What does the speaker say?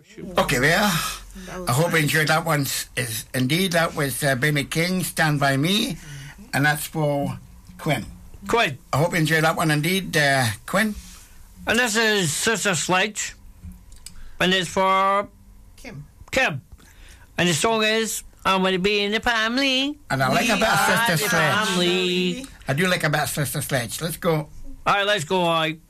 Okay, there. I hope you enjoyed that one. Indeed, that was Benny King, Stand By Me, and that's for Quinn. Quinn. I hope you enjoyed that one indeed, Quinn. And this is Sister Sledge, and it's for Kim. And the song is I'm going to be in the family. And I like a bit of Sister Sledge. Family. I do like a bit of Sister Sledge. Let's go. All right, let's go. All right.